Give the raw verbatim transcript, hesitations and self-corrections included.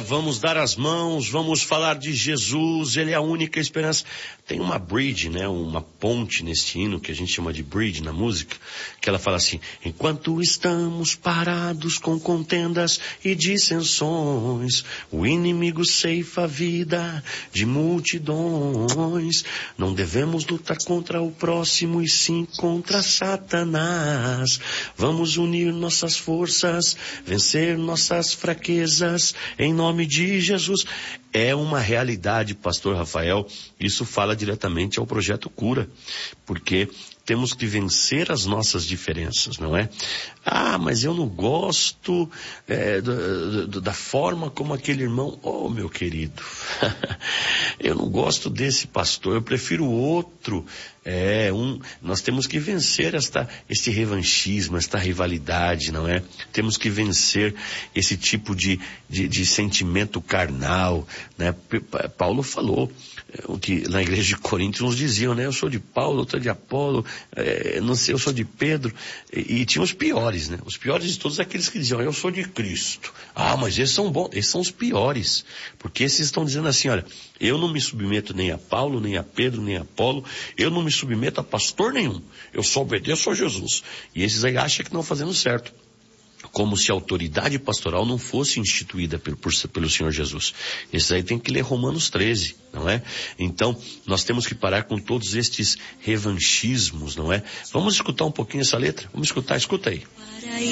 vamos dar as mãos, vamos falar de Jesus, Ele é a única esperança. Tem uma bridge, né, uma ponte nesse hino, que a gente chama de bridge na música, que ela fala assim: enquanto estamos parados com contendas e dissensões, o inimigo ceifa a vida de multidões. Não devemos lutar contra o próximo e sim contra Satanás. Vamos unir nossas forças, vencer nossas fraquezas, em nome de Jesus. É uma realidade, pastor Rafael, isso fala diretamente ao projeto Cura, porque temos que vencer as nossas diferenças, não é? Ah, mas eu não gosto é, do, do, da forma como aquele irmão... Oh, meu querido, eu não gosto desse pastor, eu prefiro outro. É, um, nós temos que vencer esta, este revanchismo, esta rivalidade, não é? Temos que vencer esse tipo de, de, de sentimento carnal, né? Paulo falou, o que na igreja de Coríntios nos diziam, né? Eu sou de Paulo, outro é de Apolo, é, não sei, eu sou de Pedro, e, e tinha os piores, né? Os piores de todos aqueles que diziam, eu sou de Cristo. Ah, mas esses são bons, esses são os piores, porque esses estão dizendo assim, olha, eu não me submeto nem a Paulo, nem a Pedro, nem a Apolo, eu não me submeto a pastor nenhum, eu só obedeço a Jesus. E esses aí acham que não fazendo certo, como se a autoridade pastoral não fosse instituída pelo, por, pelo Senhor Jesus. Esses aí tem que ler Romanos treze, não é? Então, nós temos que parar com todos estes revanchismos, não é? Vamos escutar um pouquinho essa letra? Vamos escutar, escuta aí.